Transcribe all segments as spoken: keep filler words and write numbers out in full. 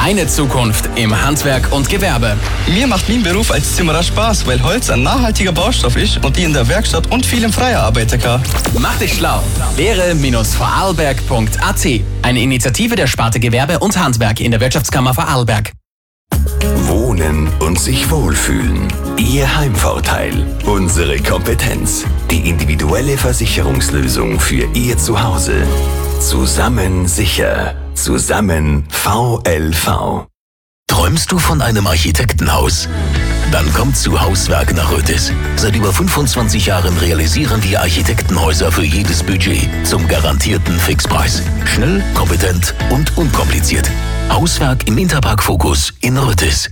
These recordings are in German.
Deine Zukunft im Handwerk und Gewerbe. Mir macht mein Beruf als Zimmerer Spaß, weil Holz ein nachhaltiger Baustoff ist und ich in der Werkstatt und viel im Freien arbeiten kann. Mach dich schlau. lehre Vorarlberg punkt a t. Eine Initiative der Sparte Gewerbe und Handwerk in der Wirtschaftskammer Vorarlberg. Wohnen und sich wohlfühlen. Ihr Heimvorteil. Unsere Kompetenz. Die individuelle Versicherungslösung für Ihr Zuhause. Zusammen sicher. Zusammen V L V. Träumst du von einem Architektenhaus? Dann kommt zu Hauswerk nach Rötis. Seit über fünfundzwanzig Jahren realisieren wir Architektenhäuser für jedes Budget zum garantierten Fixpreis. Schnell, kompetent und unkompliziert. Hauswerk im Interpark Fokus in Rötis.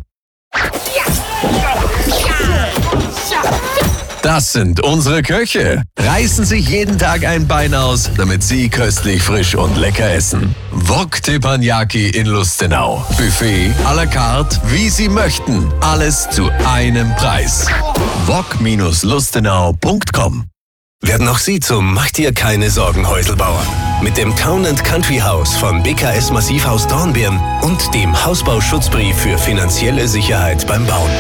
Das sind unsere Köche. Reißen sich jeden Tag ein Bein aus, damit Sie köstlich, frisch und lecker essen. Wok Teppanyaki in Lustenau. Buffet à la carte, wie Sie möchten. Alles zu einem Preis. wok Lustenau punkt com. Werden auch Sie zum Mach dir keine Sorgen Häuselbauer. Mit dem Town and Country House von B K S Massivhaus Dornbirn und dem Hausbauschutzbrief für finanzielle Sicherheit beim Bauen.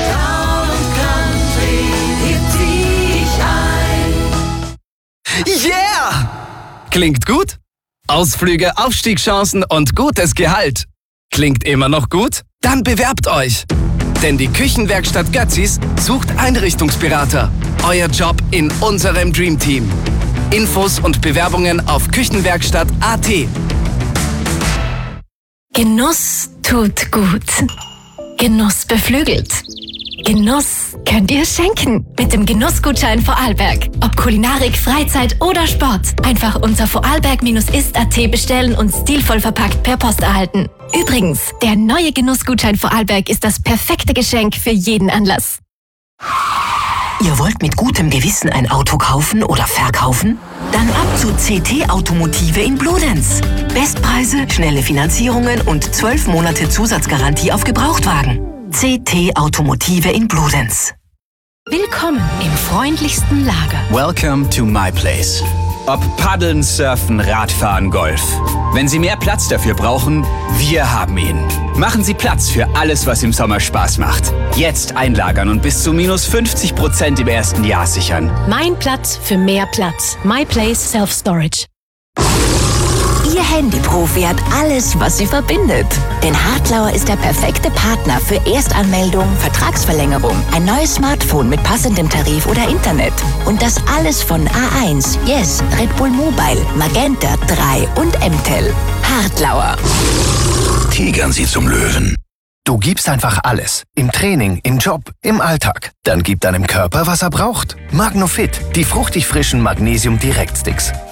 Yeah! Klingt gut? Ausflüge, Aufstiegschancen und gutes Gehalt. Klingt immer noch gut? Dann bewerbt euch! Denn die Küchenwerkstatt Götzis sucht Einrichtungsberater. Euer Job in unserem Dreamteam. Infos und Bewerbungen auf küchenwerkstatt punkt a t. Genuss tut gut. Genuss beflügelt. Genuss könnt ihr schenken mit dem Genussgutschein Vorarlberg. Ob Kulinarik, Freizeit oder Sport. Einfach unter vorarlberg ist punkt a t bestellen und stilvoll verpackt per Post erhalten. Übrigens, der neue Genussgutschein Vorarlberg ist das perfekte Geschenk für jeden Anlass. Ihr wollt mit gutem Gewissen ein Auto kaufen oder verkaufen? Dann ab zu C T Automotive in Bludenz. Bestpreise, schnelle Finanzierungen und zwölf Monate Zusatzgarantie auf Gebrauchtwagen. C T Automotive in Bludenz. Willkommen im freundlichsten Lager. Welcome to my place. Ob Paddeln, Surfen, Radfahren, Golf. Wenn Sie mehr Platz dafür brauchen, wir haben ihn. Machen Sie Platz für alles, was im Sommer Spaß macht. Jetzt einlagern und bis zu minus fünfzig Prozent im ersten Jahr sichern. Mein Platz für mehr Platz. My Place Self Storage. Ihr Handyprofi hat alles, was sie verbindet. Denn Hartlauer ist der perfekte Partner für Erstanmeldung, Vertragsverlängerung, ein neues Smartphone mit passendem Tarif oder Internet. Und das alles von A eins, Yes, Red Bull Mobile, Magenta drei und M T E L. Hartlauer. Tigern Sie zum Löwen. Du gibst einfach alles. Im Training, im Job, im Alltag. Dann gib deinem Körper, was er braucht. Magnofit, die fruchtig frischen Magnesium-Direkt-Sticks.